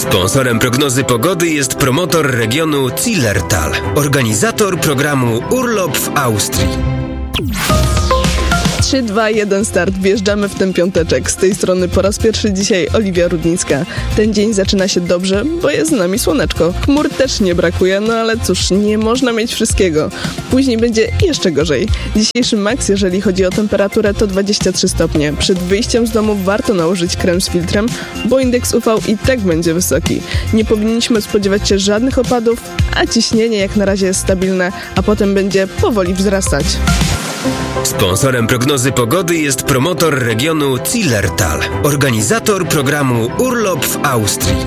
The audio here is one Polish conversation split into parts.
Sponsorem prognozy pogody jest promotor regionu Zillertal, organizator programu Urlop w Austrii. 3, 2, 1 start. Wjeżdżamy w ten piąteczek. Z tej strony po raz pierwszy dzisiaj Oliwia Rudnicka. Ten dzień zaczyna się dobrze, bo jest z nami słoneczko. Chmur też nie brakuje, no ale cóż, nie można mieć wszystkiego. Później będzie jeszcze gorzej. Dzisiejszy maks, jeżeli chodzi o temperaturę, to 23 stopnie. Przed wyjściem z domu warto nałożyć krem z filtrem, bo indeks UV i tak będzie wysoki. Nie powinniśmy spodziewać się żadnych opadów, a ciśnienie jak na razie jest stabilne, a potem będzie powoli wzrastać. Sponsorem prognozy pogody jest promotor regionu Zillertal, organizator programu Urlop w Austrii.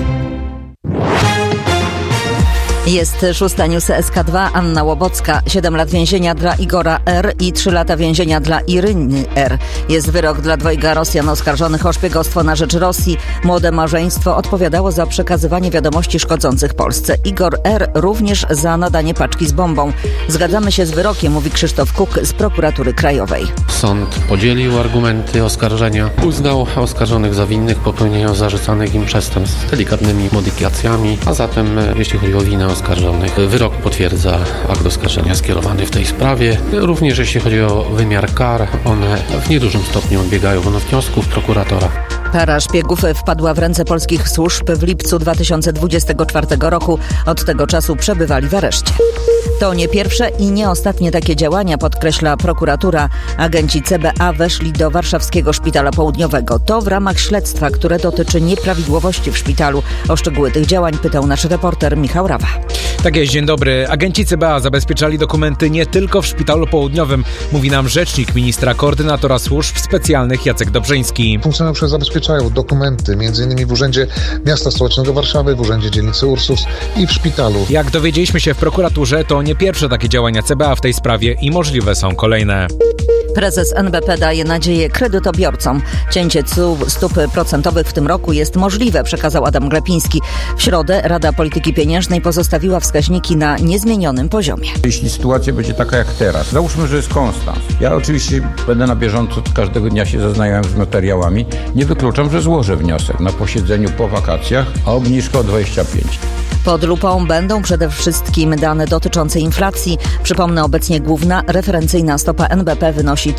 Jest 6 news SK2, Anna Łobocka. 7 lat więzienia dla Igora R. i 3 lata więzienia dla Iryny R. Jest wyrok dla dwojga Rosjan oskarżonych o szpiegostwo na rzecz Rosji. Młode małżeństwo odpowiadało za przekazywanie wiadomości szkodzących Polsce. Igor R. również za nadanie paczki z bombą. Zgadzamy się z wyrokiem, mówi Krzysztof Kuk z Prokuratury Krajowej. Sąd podzielił argumenty oskarżenia, uznał oskarżonych za winnych popełnienia zarzucanych im przestępstw z delikatnymi modyfikacjami, a zatem jeśli chodzi o winę oskarżonych, wyrok potwierdza akt oskarżenia skierowany w tej sprawie. Również jeśli chodzi o wymiar kar, one w niedużym stopniu odbiegają od wniosków prokuratora. Para szpiegów wpadła w ręce polskich służb w lipcu 2024 roku. Od tego czasu przebywali w areszcie. To nie pierwsze i nie ostatnie takie działania, podkreśla prokuratura. Agenci CBA weszli do warszawskiego szpitala południowego. To w ramach śledztwa, które dotyczy nieprawidłowości w szpitalu. O szczegóły tych działań pytał nasz reporter Michał Rawa. Tak jest, dzień dobry. Agenci CBA zabezpieczali dokumenty nie tylko w szpitalu południowym, mówi nam rzecznik ministra koordynatora służb specjalnych Jacek Dobrzyński. Funkcjonariusze zabezpieczają dokumenty m.in. w Urzędzie Miasta Stołecznego Warszawy, w Urzędzie Dzielnicy Ursus i w szpitalu. Jak dowiedzieliśmy się w prokuraturze, to nie pierwsze takie działania CBA w tej sprawie i możliwe są kolejne. Prezes NBP daje nadzieję kredytobiorcom. Cięcie stóp procentowych w tym roku jest możliwe, przekazał Adam Glapiński. W środę Rada Polityki Pieniężnej pozostawiła wskaźniki na niezmienionym poziomie. Jeśli sytuacja będzie taka jak teraz, załóżmy, że jest konstans. Ja oczywiście będę na bieżąco, każdego dnia się zaznajamiam z materiałami. Nie wykluczam, że złożę wniosek na posiedzeniu po wakacjach o obniżkę o 25. Pod lupą będą przede wszystkim dane dotyczące inflacji. Przypomnę, obecnie główna referencyjna stopa NBP wynosi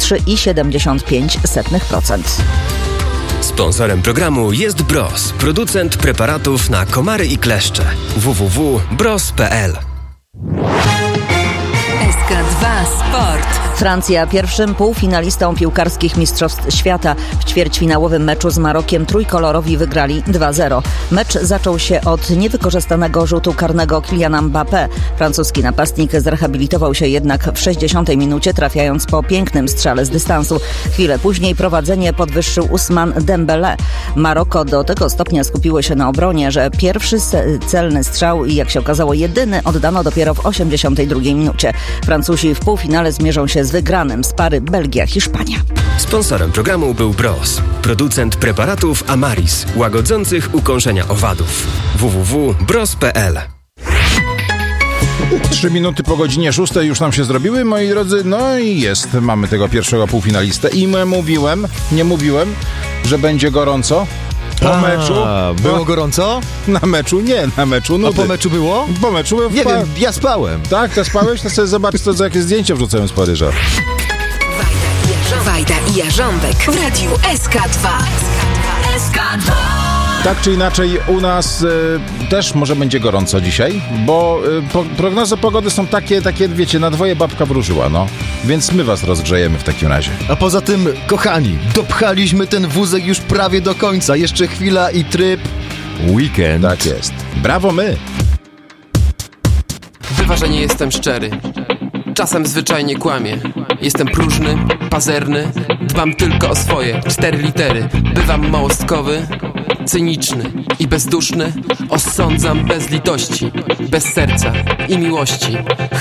3,75%. Sponsorem programu jest Bros, producent preparatów na komary i kleszcze. www.bros.pl. SK2 Sport. Francja pierwszym półfinalistą piłkarskich Mistrzostw Świata. W ćwierćfinałowym meczu z Marokiem trójkolorowi wygrali 2-0. Mecz zaczął się od niewykorzystanego rzutu karnego Kyliana Mbappé. Francuski napastnik zrehabilitował się jednak w 60 minucie, trafiając po pięknym strzale z dystansu. Chwilę później prowadzenie podwyższył Ousmane Dembélé. Maroko do tego stopnia skupiło się na obronie, że pierwszy celny strzał i jak się okazało jedyny oddano dopiero w 82 minucie. Francuzi w półfinale zmierzą się z wygranym z pary Belgia-Hiszpania. Sponsorem programu był Bros, producent preparatów Amaris, łagodzących ukąszenia owadów. www.bros.pl. 3 minuty po godzinie 6 już nam się zrobiły, moi drodzy. No i jest, mamy tego pierwszego półfinalistę. I nie mówiłem, że będzie gorąco. Po meczu. Było gorąco? Na meczu nie, na meczu nudy. A po meczu było? Po meczu byłem. Nie wiem, ja spałem. Tak, to spałeś? To sobie zobacz, co jakie zdjęcia wrzucają z Paryża. Wajda i Jarząbek w Radiu SK2. SK2. Tak czy inaczej u nas też może będzie gorąco dzisiaj, bo prognozy pogody są takie, wiecie, na dwoje babka wróżyła, no. Więc my was rozgrzejemy w takim razie. A poza tym, kochani, dopchaliśmy ten wózek już prawie do końca. Jeszcze chwila i tryb weekend. Tak jest. Brawo my! Bywa, że nie jestem szczery. Czasem zwyczajnie kłamię. Jestem próżny, pazerny, dbam tylko o swoje 4 litery. Bywam małostkowy, cyniczny i bezduszny. Osądzam bez litości, bez serca i miłości.